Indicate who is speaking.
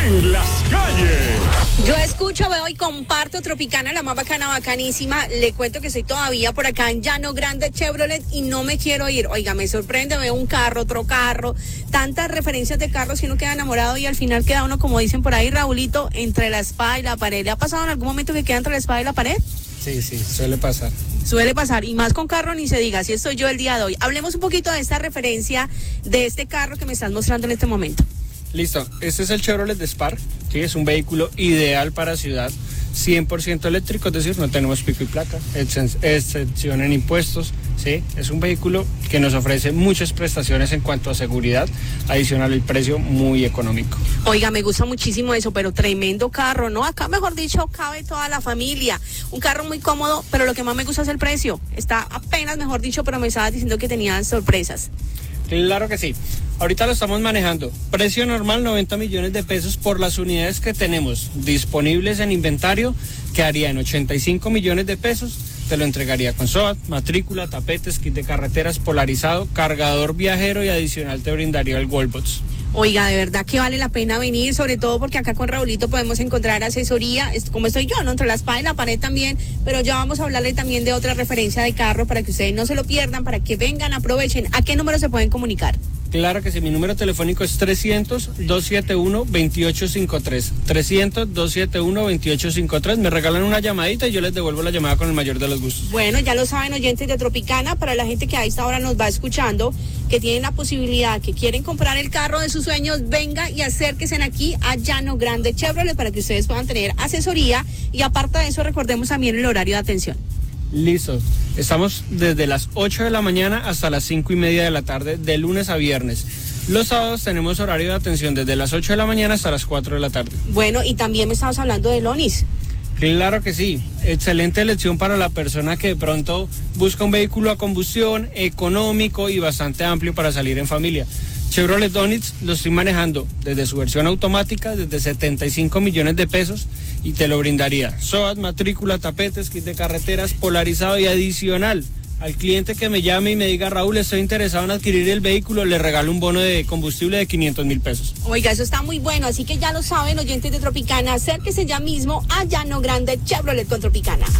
Speaker 1: en las calles.
Speaker 2: Yo escucho, veo y comparto Tropicana, la más bacana, bacanísima. Le cuento que estoy todavía por acá en Llano Grande Chevrolet y no me quiero ir. Oiga, me sorprende, veo un carro, otro carro, tantas referencias de carros y uno queda enamorado y al final queda uno, como dicen por ahí, Raulito, entre la espada y la pared. ¿Le ha pasado en algún momento que queda entre la espada y la pared?
Speaker 3: Sí, suele pasar.
Speaker 2: Suele pasar, y más con carro ni se diga, así estoy yo el día de hoy. Hablemos un poquito de esta referencia de este carro que me estás mostrando en este momento.
Speaker 3: Listo, este es el Chevrolet Spark, ¿sí? Es un vehículo ideal para ciudad, 100% eléctrico, es decir, no tenemos pico y placa, excepción en impuestos, ¿sí? Es un vehículo que nos ofrece muchas prestaciones en cuanto a seguridad, adicional el precio muy económico.
Speaker 2: Oiga, me gusta muchísimo eso, pero tremendo carro, ¿no? Acá, mejor dicho, cabe toda la familia. Un carro muy cómodo, pero lo que más me gusta es el precio. Está apenas, mejor dicho, pero me estabas diciendo que tenían sorpresas.
Speaker 3: Claro que sí. Ahorita lo estamos manejando. Precio normal 90 millones de pesos por las unidades que tenemos disponibles en inventario, que haría en 85 millones de pesos. Te lo entregaría con SOAT, matrícula, tapetes, kit de carreteras, polarizado, cargador viajero y adicional te brindaría el Wallbox.
Speaker 2: Oiga, de verdad que vale la pena venir, sobre todo porque acá con Raulito podemos encontrar asesoría, como estoy yo, ¿no? Entre la espada y la pared también, pero ya vamos a hablarle también de otra referencia de carro para que ustedes no se lo pierdan, para que vengan, aprovechen. ¿A qué número se pueden comunicar?
Speaker 3: Claro que sí, mi número telefónico es 300-271-2853. 300-271-2853. Me regalan una llamadita y yo les devuelvo la llamada con el mayor de los gustos.
Speaker 2: Bueno, ya lo saben, oyentes de Tropicana, para la gente que a esta hora nos va escuchando, que tienen la posibilidad, que quieren comprar el carro de sus sueños, venga y acérquense aquí a Llano Grande Chevrolet para que ustedes puedan tener asesoría y aparte de eso recordemos también el horario de atención.
Speaker 3: Listo, estamos desde las 8 de la mañana hasta las 5:30 de la tarde, de lunes a viernes. Los sábados tenemos horario de atención desde las 8 de la mañana hasta las 4 de la tarde.
Speaker 2: Bueno, y también me estabas hablando de Lonis.
Speaker 3: Claro que sí, excelente elección para la persona que de pronto busca un vehículo a combustión económico y bastante amplio para salir en familia. Chevrolet Onix lo estoy manejando desde su versión automática, desde 75 millones de pesos y te lo brindaría SOAT, matrícula, tapetes, kit de carreteras, polarizado y adicional. Al cliente que me llame y me diga, Raúl, estoy interesado en adquirir el vehículo, le regalo un bono de combustible de 500,000 pesos.
Speaker 2: Oiga, eso está muy bueno, así que ya lo saben, oyentes de Tropicana, acérquense ya mismo a Llano Grande Chevrolet con Tropicana.